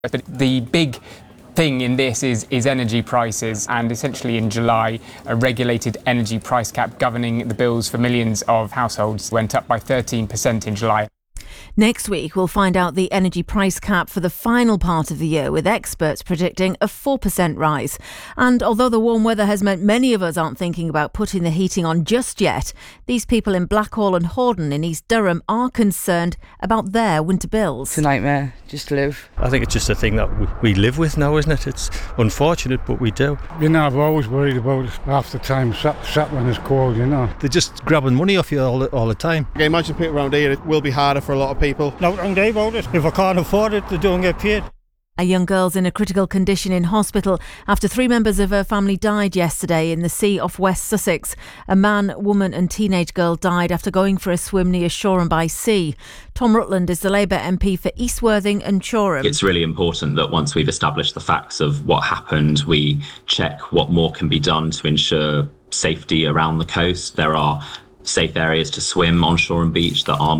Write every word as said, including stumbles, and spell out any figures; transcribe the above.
But the big thing in this is, is energy prices, and essentially in July a regulated energy price cap governing the bills for millions of households went up by thirteen percent in July. Next week, we'll find out the energy price cap for the final part of the year, with experts predicting a four percent rise. And although the warm weather has meant many of us aren't thinking about putting the heating on just yet, these people in Blackhall and Hordern in East Durham are concerned about their winter bills. It's a nightmare just to live. I think it's just a thing that we, we live with now, isn't it? It's unfortunate, but we do. You know, I've always worried about half the time sat, sat when it's cold, you know. They're just grabbing money off you all the, all the time. I imagine people around here, it will be harder for a lot of people. No wrong day about it. If I can't afford it, they don't get paid. A young girl's in a critical condition in hospital after three members of her family died yesterday in the sea off West Sussex. A man, woman and teenage girl died after going for a swim near Shoreham by Sea. Tom Rutland is the Labour M P for East Worthing and Shoreham. It's really important that once we've established the facts of what happened, we check what more can be done to ensure safety around the coast. There are safe areas to swim on Shoreham Beach that are